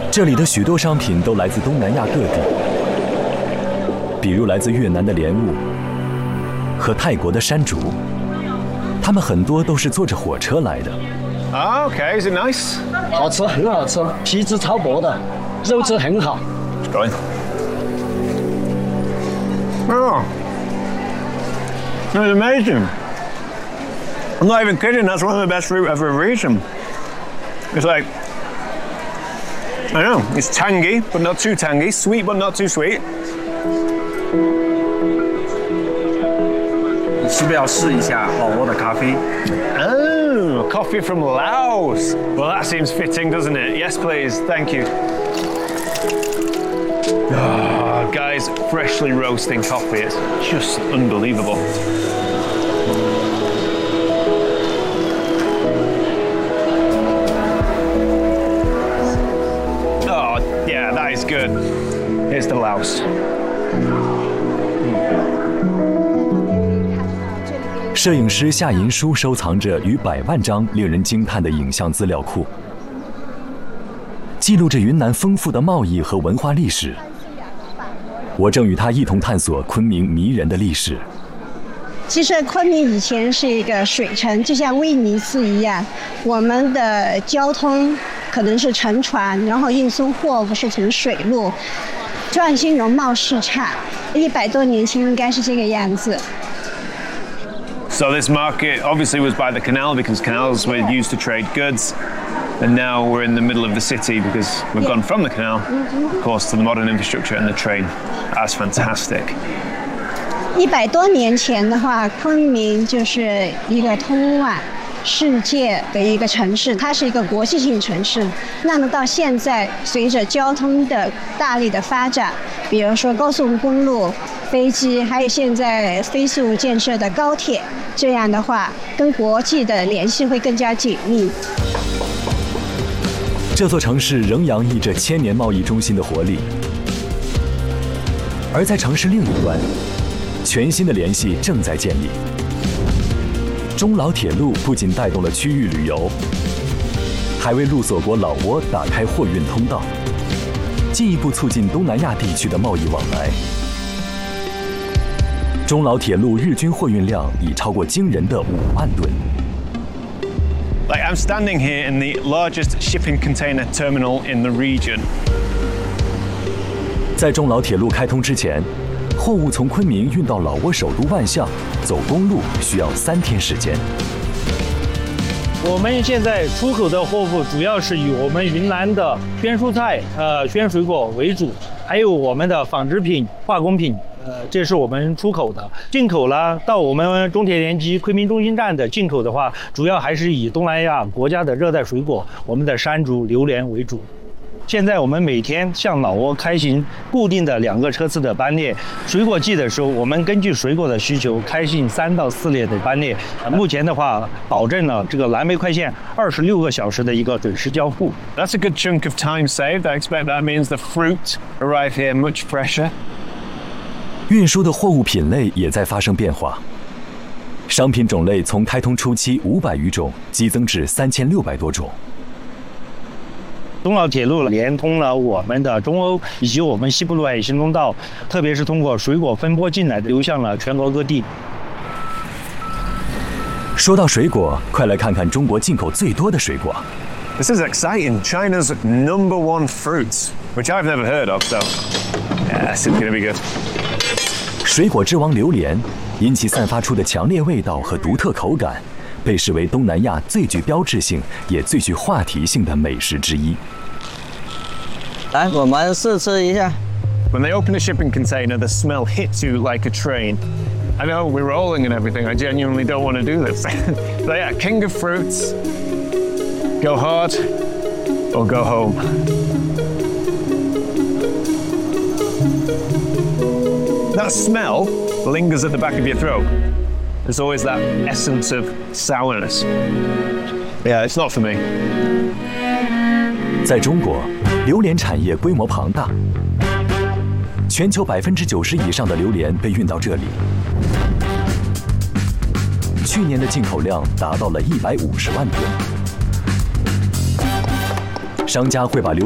这里的许多商品都来自东南亚各地，比如来自越南的莲雾和泰国的山竹，它们很多都是坐着火车来的。 Okay, is it nice? 好吃，很好吃，皮质超薄的，肉质很好。 Go in. Oh, that's amazing. I'm not even kidding. That's one of the best fruit I've ever eaten. It's like, I don't know, it's tangy, but not too tangy, sweet, but not too sweet. 你是不是要试一下老挝的咖啡？ Oh, coffee from Laos. Well, that seems fitting, doesn't it? Yes, please. Thank you. Oh, guys, freshly roasting coffee. It's just unbelievable. Oh, yeah, that is good. Here's the Laos. 摄影师夏银书收藏着逾100万张令人惊叹的影像资料库，记录着云南丰富的贸易和文化历史。我正与他一同探索昆明迷人的历史。 其实昆明以前是一个水城，就像威尼斯一样，我们的交通可能是乘船，然后运送货物是从水路。壮兴容貌市场，100多年前应该是这个样子。 So this market obviously was by the canal because canals were used to trade goods. And now we're in the middle of the city because we've gone from the canal, of course, to the modern infrastructure and the train. That's fantastic. 100多年前的话，昆明就是一个通往世界的一个城市，它是一个国际性城市。那么到现在，随着交通的大力的发展，比如说高速公路、飞机，还有现在飞速建设的高铁，这样的话，跟国际的联系会更加紧密。 这座城市仍洋溢着千年贸易中心的活力，而在城市另一端，全新的联系正在建立。中老铁路不仅带动了区域旅游，还为陆锁国老挝打开货运通道，进一步促进东南亚地区的贸易往来。中老铁路日均货运量已超过惊人的5万吨。 Like I'm standing here in the largest shipping container terminal in the region. 在中老铁路开通之前，货物从昆明运到老挝首都万象，走公路需要3天时间。 我们现在出口的货物主要是以我们云南的鲜蔬菜、鲜水果为主，还有我们的纺织品、化工品。这是我们出口的。进口了到我们中铁联机昆明中心站的进口的话，主要还是以东南亚国家的热带水果，我们的山竹、榴莲为主。现在我们每天向老挝开行固定的2个车次的班列，水果季的时候，我们根据水果的需求开行3到4列的班列。目前的话，保证了这个蓝莓快线26个小时的一个准时交付。 That's a good chunk of time saved. I expect that means the fruit arrive here much fresher. 运输的货物品类也在发生变化，商品种类从开通初期500余种激增至3600多种。 东老铁路连通了我们的中欧以及我们西部陆海行通道，特别是通过水果分拨进来，流向了全国各地。 说到水果，快来看看中国进口最多的水果。 This is exciting. China's #1 fruit, which I've never heard of, so yeah, this is going to be good. 水果之王榴莲，因其散发出的强烈味道和独特口感，被视为东南亚最具标志性也最具话题性的美食之一。 来，我们试吃一下。 When they open a shipping container, the smell hits you like a train. I know we're rolling and everything. I genuinely don't want to do this. So yeah, king of fruits. Go hard or go home. That smell lingers at the back of your throat. There's always that essence of sourness. Yeah, it's not for me. 在中国，榴莲产业规模庞大，全球90%以上的榴莲被运到这里。去年的进口量达到了150万吨。商家会把榴